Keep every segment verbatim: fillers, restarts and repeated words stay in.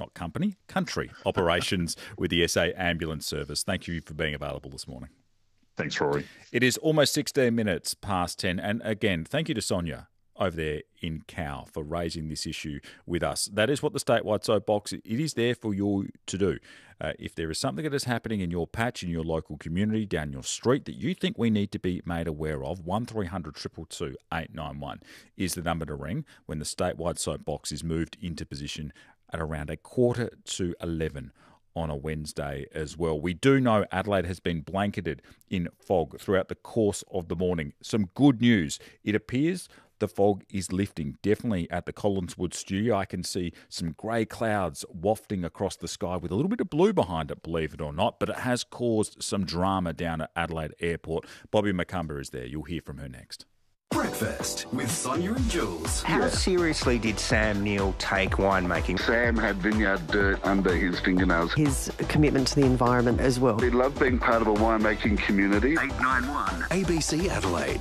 not company, country operations with the S A Ambulance Service. Thank you for being available this morning. Thanks, Rory. It is almost sixteen minutes past ten. And again, thank you to Sonia over there in Cow for raising this issue with us. That is what the statewide soapbox, it is there for you to do. Uh, if there is something that is happening in your patch, in your local community, down your street that you think we need to be made aware of, one three hundred two two two eight nine one is the number to ring when the statewide soapbox is moved into position at around a quarter to eleven on a Wednesday as well. We do know Adelaide has been blanketed in fog throughout the course of the morning. Some good news. It appears the fog is lifting. Definitely at the Collinswood studio, I can see some grey clouds wafting across the sky with a little bit of blue behind it, believe it or not, but it has caused some drama down at Adelaide Airport. Bobby McCumber is there. You'll hear from her next. Breakfast with Sonia and Jules. How yeah. seriously did Sam Neill take winemaking? Sam had vineyard dirt under his fingernails. His commitment to the environment as well. He loved being part of a winemaking community. eight nine one A B C Adelaide.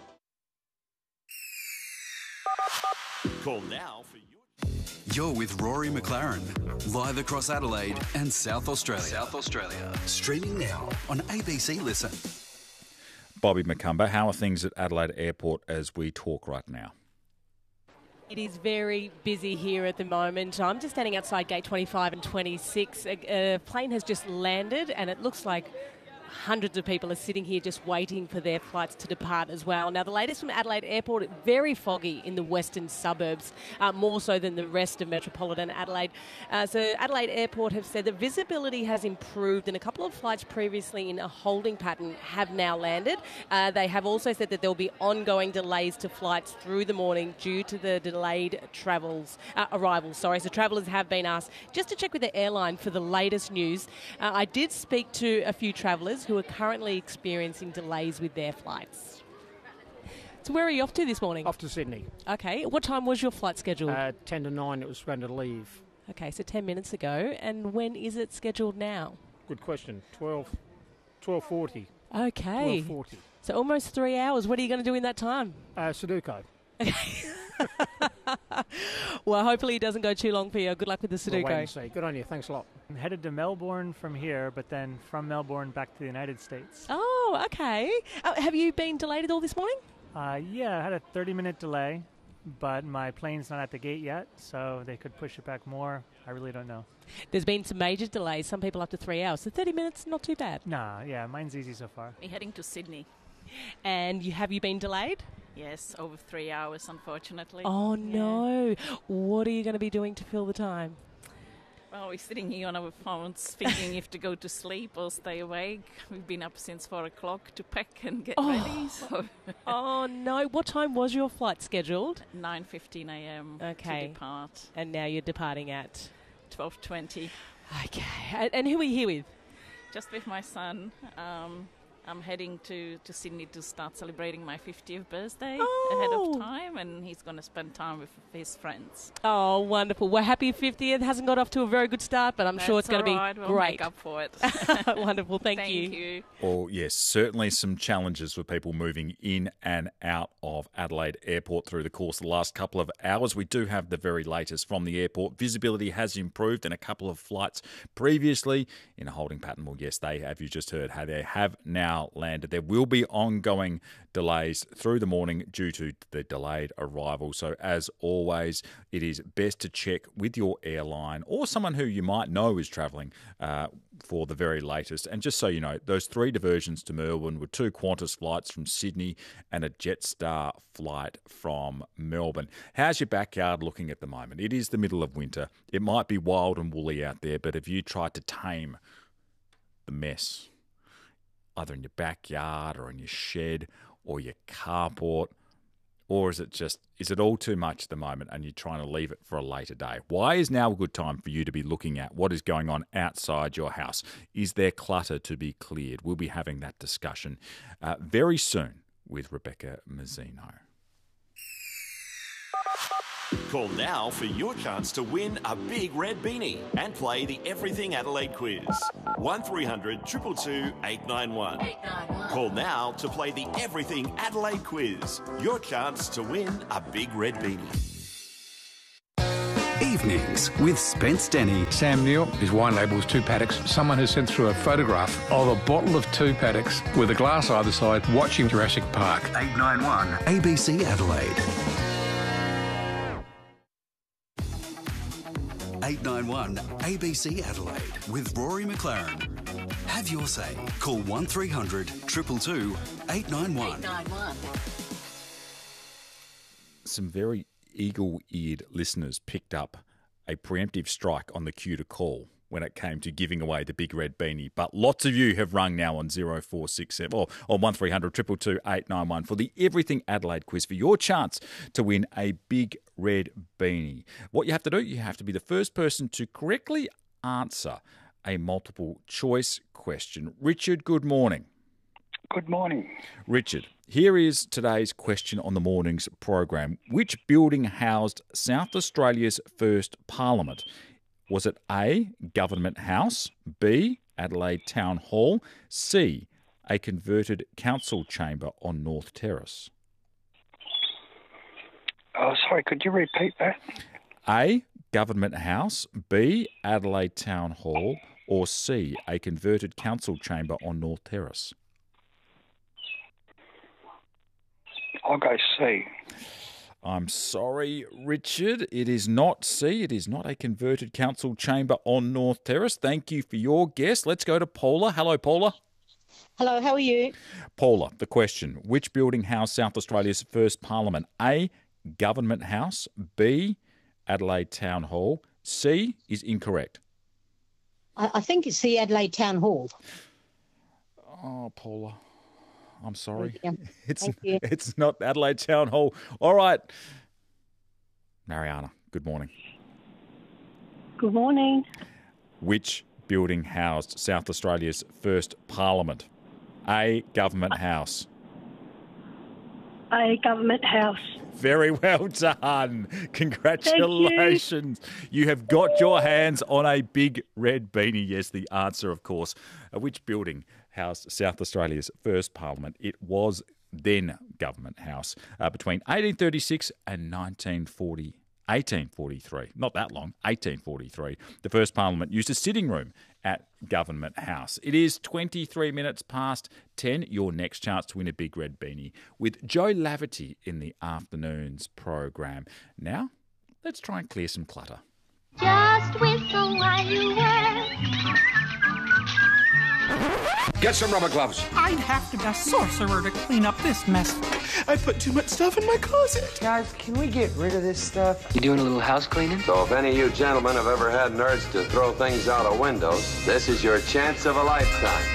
Call now for your... You're with Rory McLaren, live across Adelaide and South Australia. South Australia. Streaming now on A B C Listen. Bobby McCumber, how are things at Adelaide Airport as we talk right now? It is very busy here at the moment. I'm just standing outside gate twenty-five and twenty-six. A, a plane has just landed and it looks like hundreds of people are sitting here just waiting for their flights to depart as well. Now, the latest from Adelaide Airport, very foggy in the western suburbs, uh, more so than the rest of metropolitan Adelaide. Uh, so Adelaide Airport have said that visibility has improved and a couple of flights previously in a holding pattern have now landed. Uh, they have also said that there will be ongoing delays to flights through the morning due to the delayed travels, uh, arrivals. Sorry, so travellers have been asked just to check with the airline for the latest news. Uh, I did speak to a few travellers who are currently experiencing delays with their flights. So where are you off to this morning? Off to Sydney. Okay. What time was your flight scheduled? Uh, ten to nine it was going to leave. Okay, so ten minutes ago. And when is it scheduled now? Good question. twelve, twelve forty. Okay. twelve forty. So almost three hours. What are you going to do in that time? Uh, Sudoku. Okay. Well, hopefully it doesn't go too long for you. Good luck with the Sudoku. We'll wait and see. Good on you. Thanks a lot. I'm headed to Melbourne from here, but then from Melbourne back to the United States. Oh, okay. Uh, have you been delayed at all this morning? Uh, yeah, I had a thirty-minute delay, but my plane's not at the gate yet, so they could push it back more. I really don't know. There's been some major delays, some people up to three hours. So thirty minutes, not too bad. Nah, yeah, mine's easy so far. We're heading to Sydney. And you have you been delayed? Yes, over three hours, unfortunately. Oh, no. Yeah. What are you going to be doing to fill the time? Well, we're sitting here on our phones thinking if to go to sleep or stay awake. We've been up since four o'clock to pack and get oh. ready. So oh, no. What time was your flight scheduled? nine fifteen a.m. Okay. to depart. And now you're departing at? twelve twenty. Okay. And who are you here with? Just with my son. Um... I'm heading to, to Sydney to start celebrating my fiftieth birthday oh. ahead of time, and he's going to spend time with his friends. Oh, wonderful. Well, happy fiftieth. Hasn't got off to a very good start, but I'm That's sure it's going to be right. We'll great. Make up for it. Wonderful. Thank, Thank you. you. Well, yes, certainly some challenges for people moving in and out of Adelaide Airport through the course of the last couple of hours. We do have the very latest from the airport. Visibility has improved and a couple of flights previously in a holding pattern. Well, yes, they have, you just heard, how they have now landed. There will be ongoing delays through the morning due to the delayed arrival. So as always, it is best to check with your airline or someone who you might know is travelling uh, for the very latest. And just so you know, those three diversions to Melbourne were two Qantas flights from Sydney and a Jetstar flight from Melbourne. How's your backyard looking at the moment? It is the middle of winter. It might be wild and woolly out there, but have you tried to tame the mess, either in your backyard or in your shed or your carport? Or is it just, is it all too much at the moment and you're trying to leave it for a later day? Why is now a good time for you to be looking at what is going on outside your house? Is there clutter to be cleared? We'll be having that discussion uh, very soon with Rebecca Mazzino. Call now for your chance to win a big red beanie and play the Everything Adelaide quiz. one three hundred two two two eight nine one. Call now to play the Everything Adelaide quiz. Your chance to win a big red beanie. Evenings with Spence Denny. Sam Neill, his wine label is two paddocks. Someone has sent through a photograph of a bottle of two paddocks with a glass either side watching Jurassic Park. eight nine one A B C Adelaide. eight nine one A B C Adelaide with Rory McLaren. Have your say. Call one three hundred two two two eight nine one. Some very eagle-eared listeners picked up a preemptive strike on the cue to call when it came to giving away the big red beanie. But lots of you have rung now on zero four six seven or on one three hundred two two two eight nine one for the Everything Adelaide quiz for your chance to win a big red beanie. What you have to do, you have to be the first person to correctly answer a multiple choice question. Richard, good morning. Good morning. Richard, here is today's question on the morning's program. Which building housed South Australia's first parliament? Was it A, Government House, B, Adelaide Town Hall, C, a converted council chamber on North Terrace? Oh, sorry, could you repeat that? A, Government House, B, Adelaide Town Hall, or C, a converted council chamber on North Terrace? I'll go C. I'm sorry, Richard. It is not C. It is not a converted council chamber on North Terrace. Thank you for your guess. Let's go to Paula. Hello, Paula. Hello, how are you? Paula, the question. Which building housed South Australia's first parliament? A, Government House. B, Adelaide Town Hall. C is incorrect. I, I think it's the Adelaide Town Hall. Oh, Paula. I'm sorry. Thank It's Thank you. it's not Adelaide Town Hall. All right. Mariana, good morning. Good morning. Which building housed South Australia's first parliament? A, Government House. A Government House. Very well done. Congratulations. You. you have got your hands on a big red beanie. Yes, the answer, of course. Uh, which building housed South Australia's first parliament? It was then Government House uh, between eighteen thirty-six and nineteen forty. eighteen forty-three, not that long, eighteen forty-three. The first parliament used a sitting room at Government House. It is twenty-three minutes past ten. Your next chance to win a big red beanie with Joe Laverty in the afternoon's program. Now, let's try and clear some clutter. Just whistle while you work. Get some rubber gloves. I'd have to be a sorcerer to clean up this mess. I put too much stuff in my closet. Guys, can we get rid of this stuff? You doing a little house cleaning? So if any of you gentlemen have ever had an urge to throw things out of windows, this is your chance of a lifetime.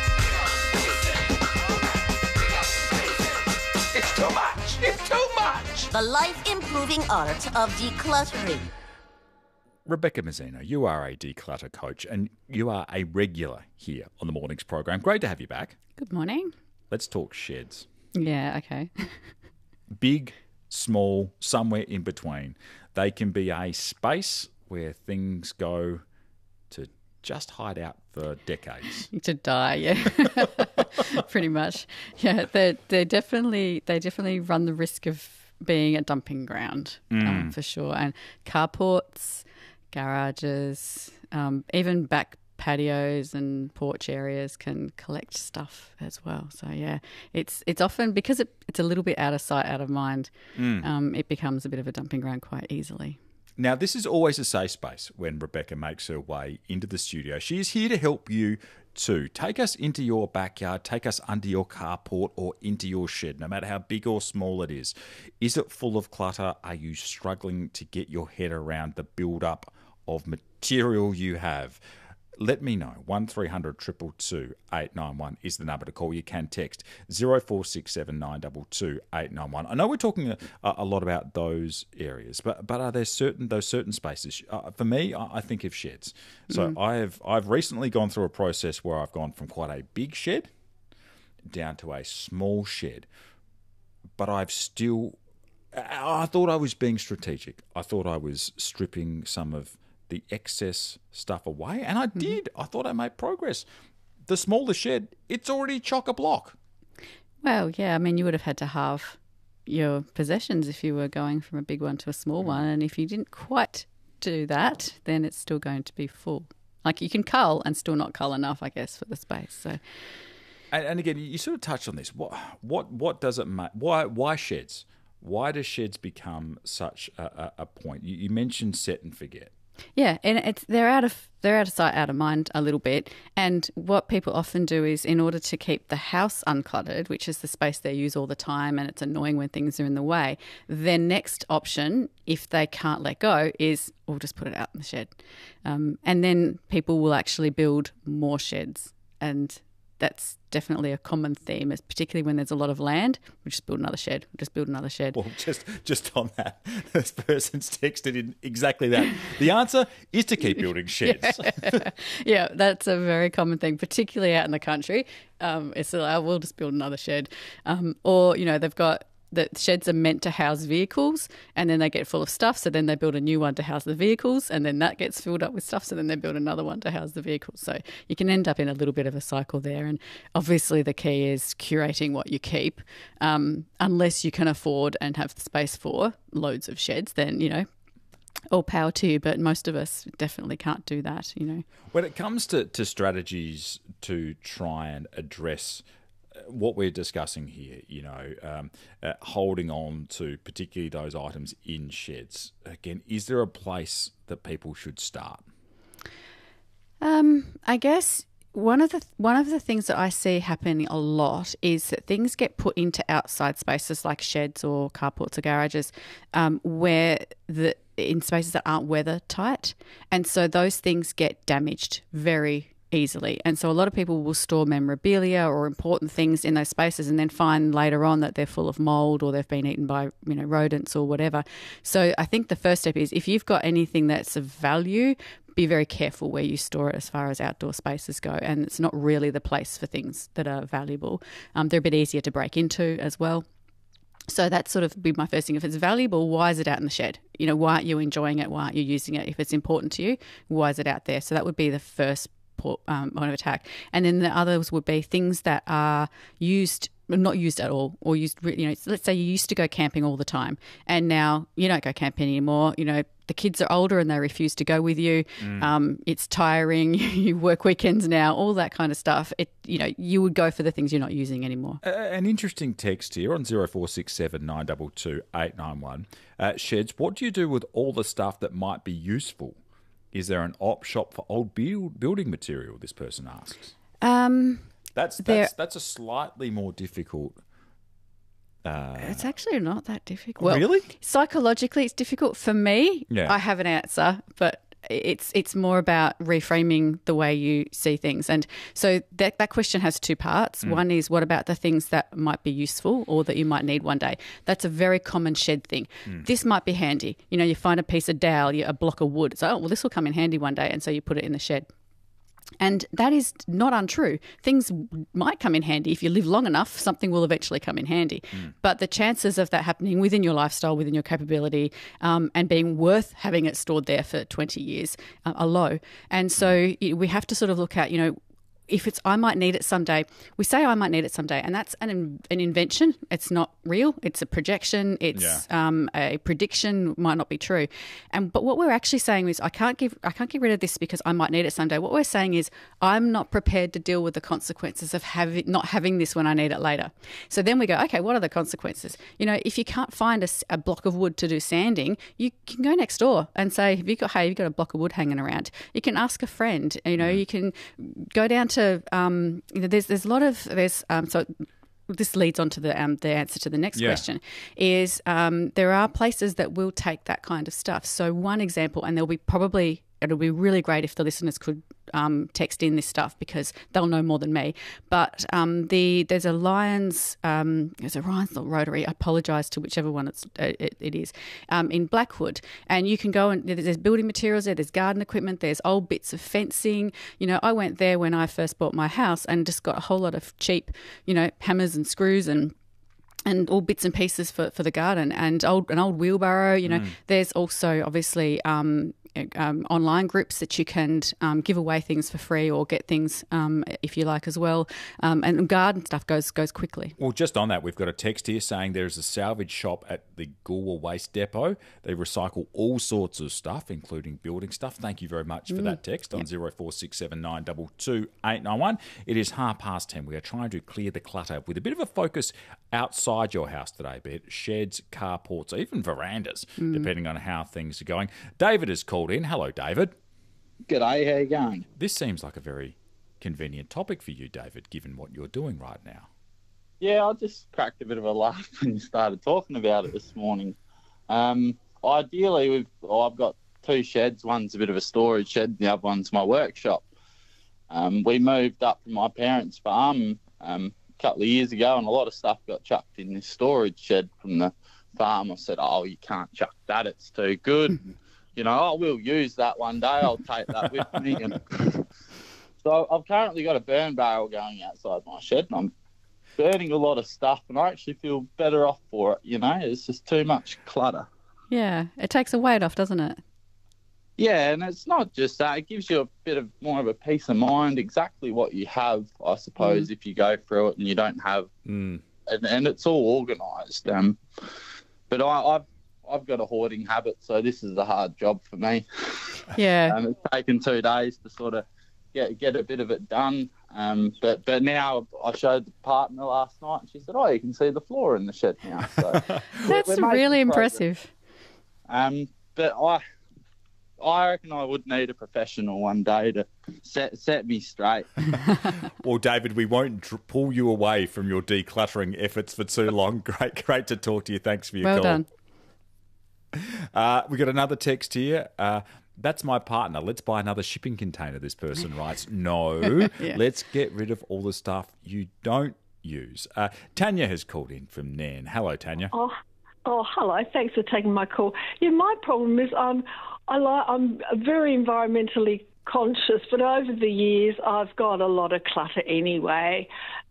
It's too much. It's too much. The life-improving art of decluttering. Rebecca Mazzino, you are a declutter coach and you are a regular here on the morning's program. Great to have you back. Good morning. Let's talk sheds. Yeah, okay. Big, small, somewhere in between. They can be a space where things go to just hide out for decades. To die, yeah. Pretty much. Yeah, they they definitely they definitely run the risk of being a dumping ground, Mm. um, for sure. And carports, garages, um, even back patios and porch areas can collect stuff as well. So yeah, it's it's often because it, it's a little bit out of sight, out of mind. Mm. Um, it becomes a bit of a dumping ground quite easily. Now, this is always a safe space when Rebecca makes her way into the studio. She is here to help you too. Take us into your backyard, take us under your carport or into your shed, no matter how big or small it is. Is it full of clutter? Are you struggling to get your head around the build-up of material you have? Let me know. one three hundred two two two eight nine one is the number to call. You can text zero four six seven nine two two eight nine one. I know we're talking a, a lot about those areas, but but are there certain those certain spaces? Uh, for me, I, I think of sheds. So Mm. I have I've recently gone through a process where I've gone from quite a big shed down to a small shed, but I've still. I thought I was being strategic. I thought I was stripping some of the excess stuff away, and I did. I thought I made progress. The smaller shed, it's already chock-a-block. Well, yeah, I mean, you would have had to halve your possessions if you were going from a big one to a small one, and if you didn't quite do that, then it's still going to be full. Like you can cull and still not cull enough, I guess, for the space. So, and, and again, you sort of touched on this. What what what does it make? Why why sheds? Why do sheds become such a, a, a point? You, you mentioned set and forget. Yeah, and it's they're out of they're out of sight, out of mind a little bit. And what people often do is, in order to keep the house uncluttered, which is the space they use all the time, and it's annoying when things are in the way, their next option, if they can't let go, is we'll just put it out in the shed. Um, and then people will actually build more sheds, and that's definitely a common theme, is particularly when there's a lot of land. We'll just build another shed. We'll just build another shed. Well, just just on that, this person's texted in exactly that. The answer is to keep building sheds. Yeah, yeah, that's a very common thing, particularly out in the country. Um, it's like, we'll just build another shed. Um, or, you know, they've got the sheds are meant to house vehicles, and then they get full of stuff, so then they build a new one to house the vehicles, and then that gets filled up with stuff, so then they build another one to house the vehicles. So you can end up in a little bit of a cycle there, and obviously the key is curating what you keep. Um, unless you can afford and have the space for loads of sheds, then, you know, all power to you, but most of us definitely can't do that, you know. When it comes to, to strategies to try and address what we're discussing here, you know, um, uh, holding on to particularly those items in sheds. Again, is there a place that people should start? Um, I guess one of the one of the things that I see happening a lot is that things get put into outside spaces like sheds or carports or garages, um, where the in spaces that aren't weather tight, and so those things get damaged very easily. And so a lot of people will store memorabilia or important things in those spaces and then find later on that they're full of mold or they've been eaten by, you know, rodents or whatever. So I think the first step is, if you've got anything that's of value, be very careful where you store it as far as outdoor spaces go. And it's not really the place for things that are valuable. Um, they're a bit easier to break into as well. So that's sort of be my first thing. If it's valuable, why is it out in the shed? You know, why aren't you enjoying it? Why aren't you using it? If it's important to you, why is it out there? So that would be the first Um, point of attack. And then the others would be things that are used, not used at all, or used, you know, let's say you used to go camping all the time and now you don't go camping anymore. You know, the kids are older and they refuse to go with you. Mm. Um, it's tiring. You work weekends now, all that kind of stuff. It, you know, you would go for the things you're not using anymore. Uh, an interesting text here on zero four six seven nine two two eight nine one. Uh, Sheds, what do you do with all the stuff that might be useful? Is there an op shop for old build, building material, this person asks? Um, that's that's that's a slightly more difficult... Uh, it's actually not that difficult. Well, really? Psychologically, it's difficult for me. Yeah. I have an answer, but it's it's more about reframing the way you see things. And so that that question has two parts. Mm. One is, what about the things that might be useful or that you might need one day? That's a very common shed thing. Mm. This might be handy. You know, you find a piece of dowel, a block of wood. So, oh, well, this will come in handy one day. And so you put it in the shed. And that is not untrue. Things might come in handy. If you live long enough, something will eventually come in handy. Mm. But the chances of that happening within your lifestyle, within your capability, um, and being worth having it stored there for twenty years uh, are low. And so we have to sort of look at, you know, if it's I might need it someday, we say I might need it someday, and that's an an invention. It's not real. It's a projection. It's yeah. um, a prediction, might not be true. And but what we're actually saying is I can't give I can't get rid of this because I might need it someday. What we're saying is I'm not prepared to deal with the consequences of having not having this when I need it later. So then we go, okay, what are the consequences? You know, if you can't find a, a block of wood to do sanding, you can go next door and say, have you got hey, you've got a block of wood hanging around. You can ask a friend. You know, mm. you can go down to Um, you know, there's there's a lot of there's um, so this leads on to the um, the answer to the next yeah. question is um, there are places that will take that kind of stuff. So one example, and there'll be probably it'll be really great if the listeners could um, text in this stuff because they'll know more than me. But um, the there's a Lions, um, there's a Lions Rotary. I apologise to whichever one it's, it, it is um, in Blackwood, and you can go and there's building materials there. There's garden equipment. There's old bits of fencing. You know, I went there when I first bought my house and just got a whole lot of cheap, you know, hammers and screws and. and all bits and pieces for, for the garden and old an old wheelbarrow. You know, mm. there's also obviously um, um, online groups that you can um, give away things for free or get things um, if you like as well. Um, and garden stuff goes goes quickly. Well, just on that, we've got a text here saying there's a salvage shop at the Goolwa Waste Depot. They recycle all sorts of stuff, including building stuff. Thank you very much for Mm. that text on Yep. zero four six seven nine two two eight nine one. It is half past ten. We are trying to clear the clutter with a bit of a focus outside your house today, be it sheds, carports, even verandas, Mm. depending on how things are going. David has called in. Hello, David. G'day, how you going? This seems like a very convenient topic for you, David, given what you're doing right now. Yeah, I just cracked a bit of a laugh when you started talking about it this morning. Um, ideally, we've well, I've got two sheds. One's a bit of a storage shed, and the other one's my workshop. Um, we moved up from my parents' farm um, a couple of years ago, and a lot of stuff got chucked in this storage shed from the farm. I said, "Oh, you can't chuck that; it's too good." You know, I will use that one day. I'll take that with me. And so I've currently got a burn barrel going outside my shed, and I'm burning a lot of stuff, and I actually feel better off for it. You know, it's just too much clutter. Yeah, it takes a weight off, doesn't it? Yeah, and it's not just that. It gives you a bit of more of a peace of mind, exactly what you have, I suppose, Mm. if you go through it and you don't have, mm. and, and it's all organised. Um, but I, I've I've got a hoarding habit, so this is a hard job for me. Yeah. um, it's taken two days to sort of get get a bit of it done. Um, but but now I showed the partner last night, and she said, "Oh, you can see the floor in the shed now." So That's we're making really progress. impressive. Um, but I, I reckon I would need a professional one day to set set me straight. Well, David, we won't dr- pull you away from your decluttering efforts for too long. Great, great to talk to you. Thanks for your Well call. done. Uh, we got another text here. Uh, that's my partner. Let's buy another shipping container, this person writes. No, Yeah. let's get rid of all the stuff you don't use. Uh, Tanya has called in from Nairn. Hello, Tanya. Oh, oh, hello. Thanks for taking my call. Yeah, my problem is um, I like I'm very environmentally conscious, but over the years I've got a lot of clutter anyway,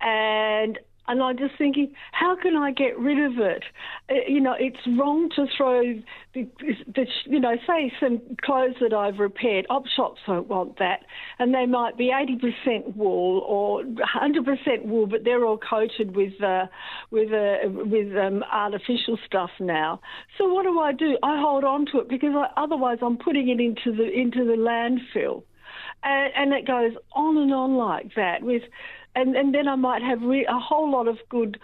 and. And I'm just thinking, how can I get rid of it? Uh, you know, it's wrong to throw, the, the, you know, say some clothes that I've repaired. Op shops don't want that. And they might be eighty percent wool or one hundred percent wool, but they're all coated with uh, with uh, with um, artificial stuff now. So what do I do? I hold on to it because I, otherwise I'm putting it into the into the landfill. And, and it goes on and on like that with... And, and then I might have re- a whole lot of good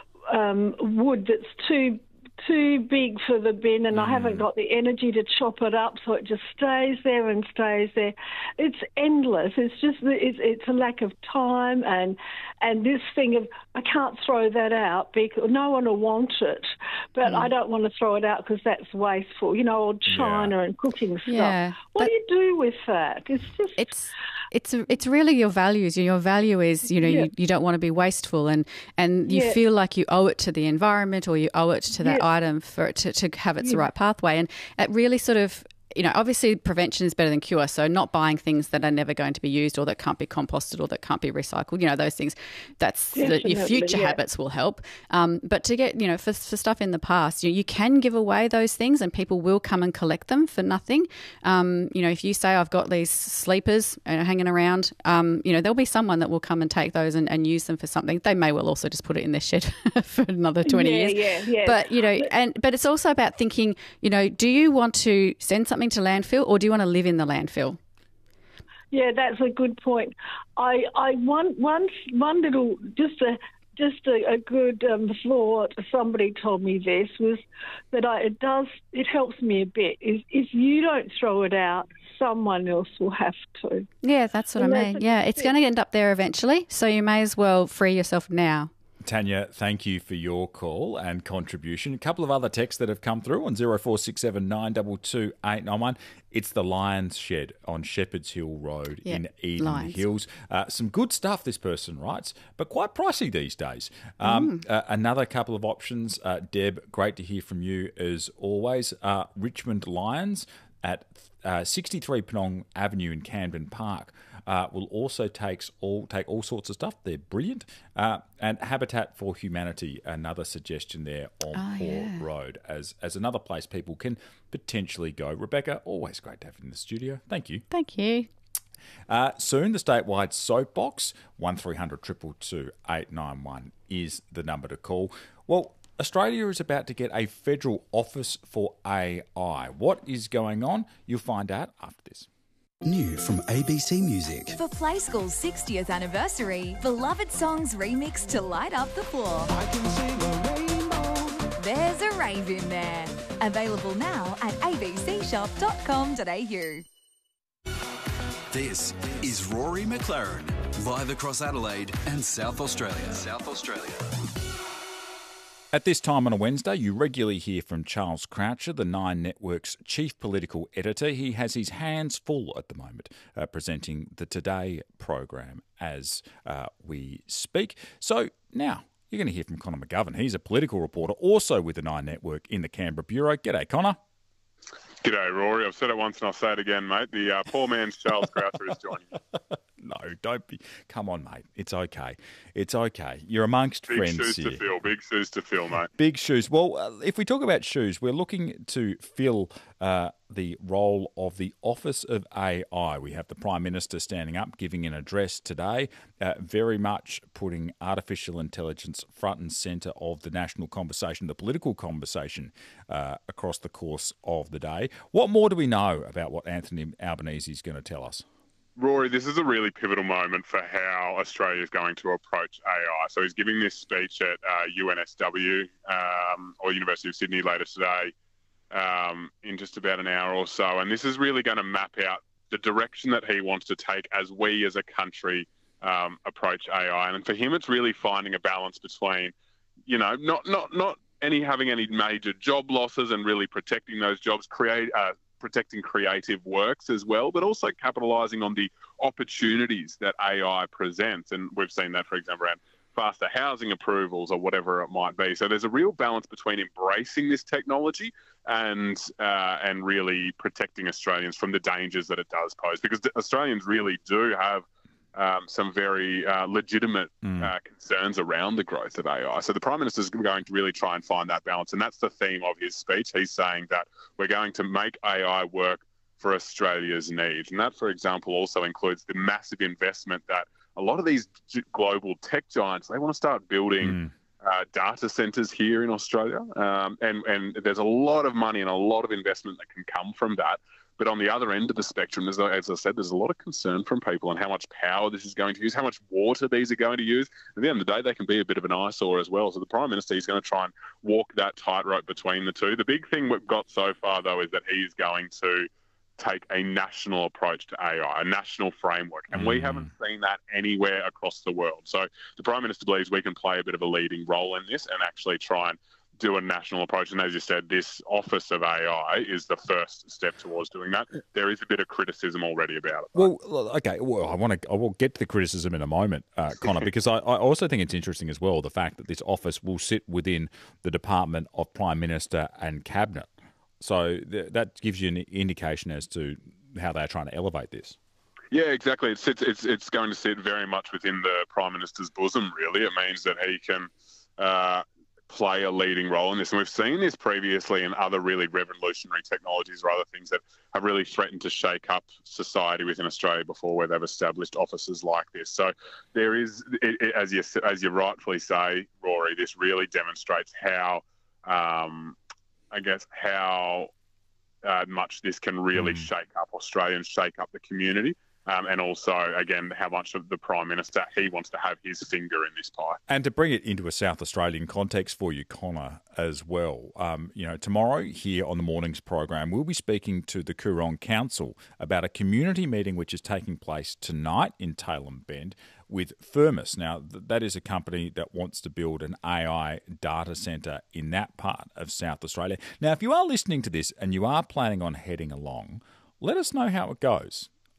um, wood that's too too big for the bin, and mm. I haven't got the energy to chop it up, so it just stays there and stays there. It's endless. It's just it's, it's a lack of time, and and this thing of I can't throw that out because no one will want it, but mm. I don't want to throw it out because that's wasteful. You know, old china yeah. and cooking stuff. Yeah, what do you do with that? It's just it's. It's it's really your values. Your value is, you know, yeah. you, you don't want to be wasteful, and, and you yeah. feel like you owe it to the environment or you owe it to that yeah. item for it to, to have its yeah. right pathway. And it really sort of, you know, obviously prevention is better than cure. So not buying things that are never going to be used or that can't be composted or that can't be recycled, you know, those things, that's the, your future yeah. habits will help. Um, but to get, you know, for, for stuff in the past, you, you can give away those things and people will come and collect them for nothing. Um, you know, if you say I've got these sleepers uh, hanging around, um, you know, there'll be someone that will come and take those and, and use them for something. They may well also just put it in their shed for another twenty yeah, years. Yeah, yeah. But, you know, and but it's also about thinking, you know, do you want to send something to landfill or do you want to live in the landfill? Yeah, that's a good point. I I one one one little just a just a, a good um, thought. Somebody told me this was that I, it does it helps me a bit. Is if you don't throw it out, someone else will have to. Yeah, that's what and I mean. Yeah, it's going to end up there eventually. So you may as well free yourself now. Tanya, thank you for your call and contribution. A couple of other texts that have come through on zero four six seven nine two two eight nine one. It's the Lions Shed on Shepherd's Hill Road yep. in Eden Lions. Hills. Uh, some good stuff, this person writes, but quite pricey these days. Um, mm. uh, another couple of options. Uh, Deb, great to hear from you as always. Uh, Richmond Lions. at uh, sixty-three Penong Avenue in Camden Park uh, will also takes all take all sorts of stuff. They're brilliant. Uh, and Habitat for Humanity, another suggestion there on Oh, Port yeah. Road as, as another place people can potentially go. Rebecca, always great to have you in the studio. Thank you. Thank you. Uh, soon, the statewide soapbox, one three hundred two two two eight nine one is the number to call. Well, Australia is about to get a federal office for A I. What is going on? You'll find out after this. New from A B C Music. For Play School's sixtieth anniversary, beloved songs remixed to light up the floor. I can sing a rainbow. There's a rave in there. Available now at a b c shop dot com dot a u. This is Rory McLaren, live across Adelaide and South Australia. South Australia. At this time on a Wednesday, you regularly hear from Charles Croucher, the Nine Network's chief political editor. He has his hands full at the moment uh, presenting the Today program as uh, we speak. So now you're going to hear from Connor McGovern. He's a political reporter also with the Nine Network in the Canberra Bureau. G'day, Connor. G'day, Rory. I've said it once and I'll say it again, mate. The uh, poor man's Charles Croucher is joining you. No, don't be. Come on, mate. It's okay. It's okay. You're amongst Big friends shoes here. to fill. Big shoes to fill, mate. Big shoes. Well, uh, if we talk about shoes, we're looking to fill uh, the role of the Office of A I. We have the Prime Minister standing up, giving an address today, uh, very much putting artificial intelligence front and centre of the national conversation, the political conversation uh, across the course of the day. What more do we know about what Anthony Albanese is going to tell us? Rory, this is a really pivotal moment for how Australia is going to approach A I. So he's giving this speech at uh, U N S W um, or University of Sydney later today um, in just about an hour or so. And this is really going to map out the direction that he wants to take as we as a country um, approach A I. And for him, it's really finding a balance between, you know, not not not any having any major job losses and really protecting those jobs, create uh, protecting creative works as well, but also capitalising on the opportunities that A I presents. And we've seen that, for example, around faster housing approvals or whatever it might be. So there's a real balance between embracing this technology and uh, and really protecting Australians from the dangers that it does pose, because Australians really do have Um, some very uh, legitimate Mm. uh, concerns around the growth of A I. So the Prime Minister is going to really try and find that balance. And that's the theme of his speech. He's saying that we're going to make A I work for Australia's needs. And that, for example, also includes the massive investment that a lot of these g- global tech giants, they want to start building Mm. uh, data centres here in Australia. Um, and, and there's a lot of money and a lot of investment that can come from that. But on the other end of the spectrum, as I, as I said, there's a lot of concern from people on how much power this is going to use, how much water these are going to use. At the end of the day, they can be a bit of an eyesore as well. So the Prime Minister is going to try and walk that tightrope between the two. The big thing we've got so far, though, is that he's going to take a national approach to A I, a national framework. And we haven't seen that anywhere across the world. So the Prime Minister believes we can play a bit of a leading role in this and actually try and do a national approach. And as you said, this Office of A I is the first step towards doing that. There is a bit of criticism already about it. Well, okay. Well, I want to. I will get to the criticism in a moment, uh, Connor, because I, I also think it's interesting as well the fact that this office will sit within the Department of Prime Minister and Cabinet. So th- that gives you an indication as to how they're trying to elevate this. Yeah, exactly. It sits, it's it's going to sit very much within the Prime Minister's bosom. Really, it means that he can Uh, play a leading role in this. And we've seen this previously in other really revolutionary technologies or other things that have really threatened to shake up society within Australia before, where they've established offices like this. So there is, it, it, as you as you rightfully say, Rory, this really demonstrates how, um, I guess, how uh, much this can really mm. shake up Australia and shake up the community. Um, and also, again, how much of the Prime Minister, he wants to have his finger in this pie. And to bring it into a South Australian context for you, Connor, as well, um, you know, tomorrow here on the morning's program, we'll be speaking to the Coorong Council about a community meeting which is taking place tonight in Tailem Bend with Firmus. Now, th- that is a company that wants to build an A I data centre in that part of South Australia. Now, if you are listening to this and you are planning on heading along, let us know how it goes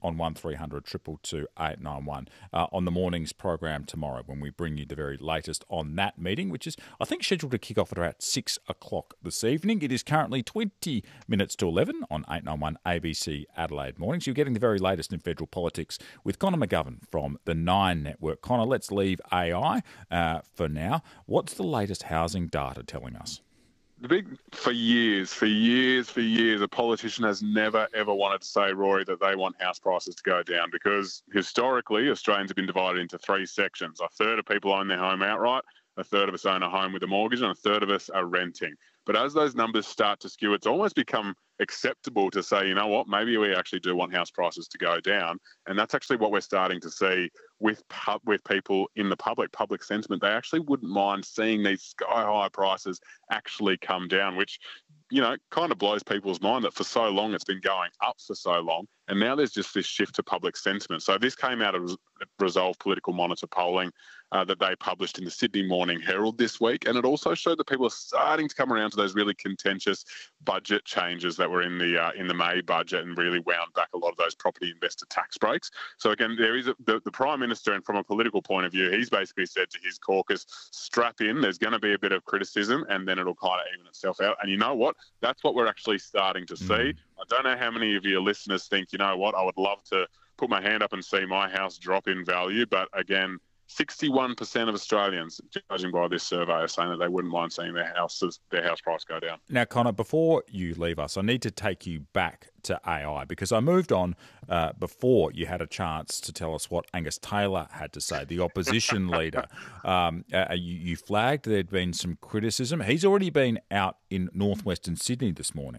on one three hundred two two two eight nine one uh, on the morning's program tomorrow when we bring you the very latest on that meeting, which is, I think, scheduled to kick off at about six o'clock this evening. It is currently twenty minutes to eleven on eight ninety-one A B C Adelaide Mornings. You're getting the very latest in federal politics with Connor McGovern from the Nine Network. Connor, let's leave A I uh, for now. What's the latest housing data telling us? The big, for years, for years, for years, a politician has never, ever wanted to say, Rory, that they want house prices to go down because historically Australians have been divided into three sections. A third of people own their home outright, a third of us own a home with a mortgage, and a third of us are renting. But as those numbers start to skew, it's almost become acceptable to say, you know what, maybe we actually do want house prices to go down. And that's actually what we're starting to see with pub, with people in the public, public sentiment. They actually wouldn't mind seeing these sky-high prices actually come down, which, you know, kind of blows people's mind that for so long it's been going up for so long. And now there's just this shift to public sentiment. So this came out of Resolve Political Monitor polling uh, that they published in the Sydney Morning Herald this week. And it also showed that people are starting to come around to those really contentious budget changes that were in the uh, in the May budget and really wound back a lot of those property investor tax breaks. So again, there is a, the, the Prime Minister, and from a political point of view, he's basically said to his caucus, strap in, there's going to be a bit of criticism and then it'll kind of even itself out. And you know what? That's what we're actually starting to see. Mm. I don't know how many of your listeners think, you know what, I would love to put my hand up and see my house drop in value. But again, sixty-one percent of Australians, judging by this survey, are saying that they wouldn't mind seeing their houses, their house price go down. Now, Connor, before you leave us, I need to take you back to A I because I moved on uh, before you had a chance to tell us what Angus Taylor had to say, the opposition leader. Um, uh, you, you flagged there'd been some criticism. He's already been out in northwestern Sydney this morning.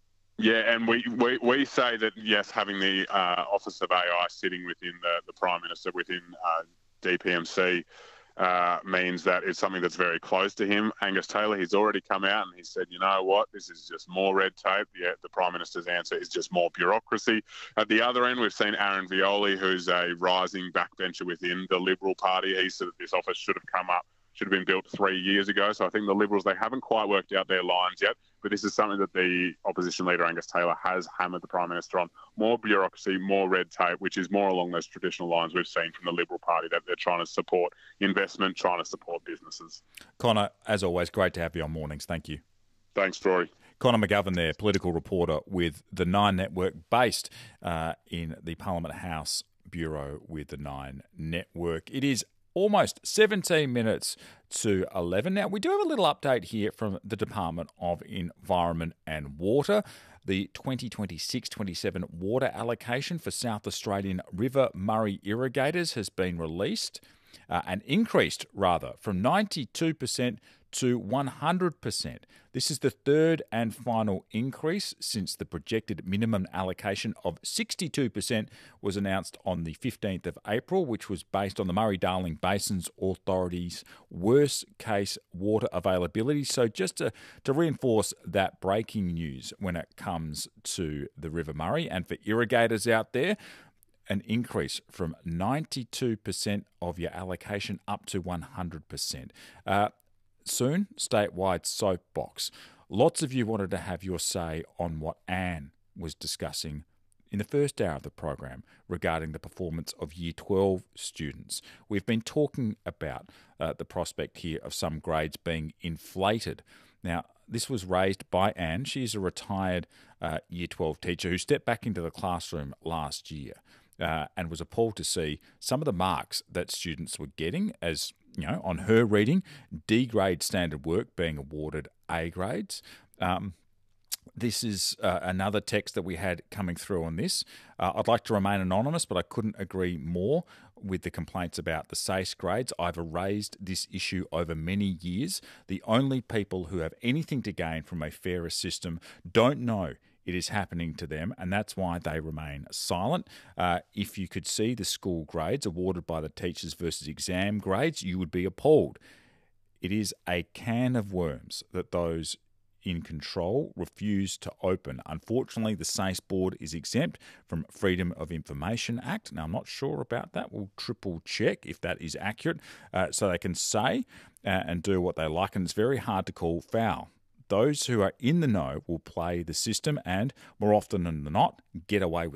Yeah, and we, we, we say that, yes, having the uh, Office of A I sitting within the, the Prime Minister, within uh, D P M C, uh, means that it's something that's very close to him. Angus Taylor, he's already come out and he said, you know what, this is just more red tape. Yeah, the Prime Minister's answer is just more bureaucracy. At the other end, we've seen Aaron Violi, who's a rising backbencher within the Liberal Party. He said that this office should have come up, should have been built three years ago. So I think the Liberals, they haven't quite worked out their lines yet. But this is something that the opposition leader, Angus Taylor, has hammered the Prime Minister on. More bureaucracy, more red tape, which is more along those traditional lines we've seen from the Liberal Party, that they're trying to support investment, trying to support businesses. Connor, as always, great to have you on Mornings. Thank you. Thanks, Rory. Connor McGovern there, political reporter with the Nine Network, based uh, in the Parliament House Bureau with the Nine Network. It is almost seventeen minutes to eleven. Now, we do have a little update here from the Department of Environment and Water. The twenty twenty-six twenty-seven water allocation for South Australian River Murray irrigators has been released uh, and increased, rather, from ninety-two percent to one hundred percent. This is the third and final increase since the projected minimum allocation of sixty-two percent was announced on the fifteenth of April, which was based on the Murray-Darling Basin's Authority's worst case water availability. So just to, to reinforce that breaking news when it comes to the River Murray, and for irrigators out there, an increase from ninety-two percent of your allocation up to one hundred percent. Uh, Soon, statewide soapbox. Lots of you wanted to have your say on what Anne was discussing in the first hour of the program regarding the performance of Year twelve students. We've been talking about uh, the prospect here of some grades being inflated. Now, this was raised by Anne. She's a retired uh, Year twelve teacher who stepped back into the classroom last year uh, and was appalled to see some of the marks that students were getting as, you know, on her reading, D grade standard work being awarded A grades. Um, this is uh, another text that we had coming through on this. Uh, I'd like to remain anonymous, but I couldn't agree more with the complaints about the S A C E grades. I've raised this issue over many years. The only people who have anything to gain from a fairer system don't know it is happening to them, and that's why they remain silent. Uh, if you could see the school grades awarded by the teachers versus exam grades, you would be appalled. It is a can of worms that those in control refuse to open. Unfortunately, the S A C E board is exempt from Freedom of Information Act. Now, I'm not sure about that. We'll triple check if that is accurate, uh, so they can say uh, and do what they like, and it's very hard to call foul. Those who are in the know will play the system and, more often than not, get away with it.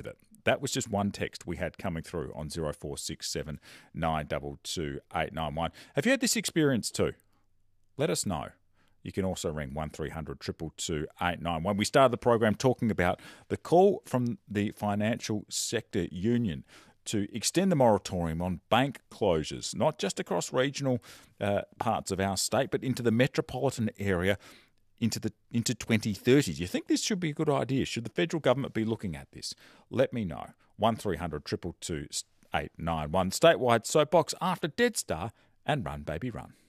That was just one text we had coming through on zero four six seven nine two two eight nine one. Have you had this experience too? Let us know. You can also ring one three hundred two two two eight nine one. We started the program talking about the call from the Financial Sector Union to extend the moratorium on bank closures, not just across regional uh, parts of our state, but into the metropolitan area into the into twenty thirty. Do you think this should be a good idea? Should the federal government be looking at this? Let me know. one three hundred two two two eight nine one. Statewide soapbox after Dead Star and Run Baby Run.